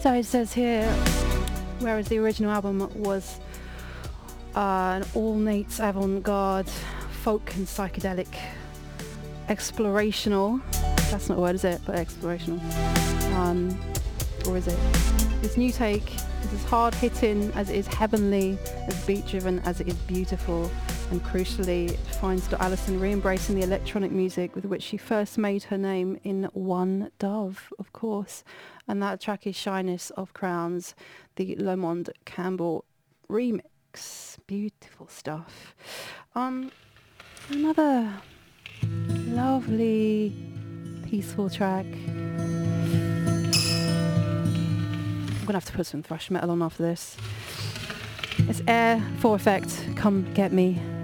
So it says here, whereas the original album was an ornate avant-garde, folk and psychedelic, explorational. That's not a word, is it? But explorational. Or is it? This new take is as hard-hitting as it is heavenly, as beat-driven as it is beautiful, and crucially it finds Alison re-embracing the electronic music with which she first made her name in One Dove, of course. And that track is Shyness of Crowns, the Lamond Campbell remix. Beautiful stuff. Another lovely, peaceful track. I'm gonna have to put some thrash metal on after this. It's Air for Effect, Come Get Me.